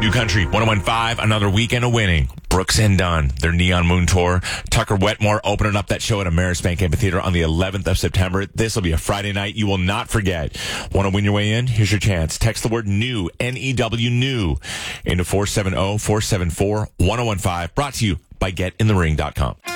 New Country 101.5, another weekend of winning. Brooks and Dunn, their Neon Moon Tour. Tucker Wetmore opening up that show at Amerisbank Amphitheater on the 11th of September. This will be a Friday night you will not forget. Want to win your way in? Here's your chance. Text the word NEW, N-E-W, NEW, into 470-474-1015. Brought to you by GetInTheRing.com.